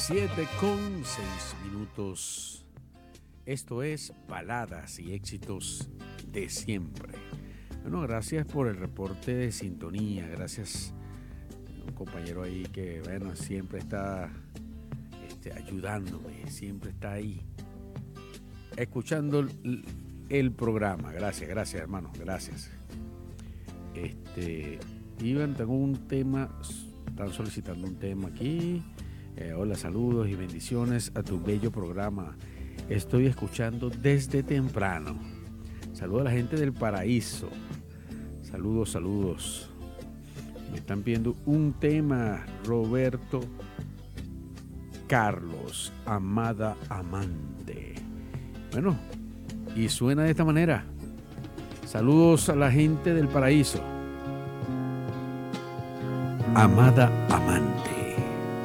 7:06. Esto es Baladas y Éxitos de Siempre. Bueno, gracias por el reporte de sintonía. Gracias a un compañero ahí que, bueno, siempre está ayudándome, siempre está ahí, escuchando el programa. Gracias, hermano, gracias. Iván, tengo un tema, están solicitando un tema aquí. Hola, saludos y bendiciones a tu bello programa. Estoy escuchando desde temprano. Saludos a la gente del Paraíso. Saludos. Me están pidiendo un tema, Roberto Carlos, Amada Amante. Bueno, y suena de esta manera. Saludos a la gente del Paraíso. Amada Amante.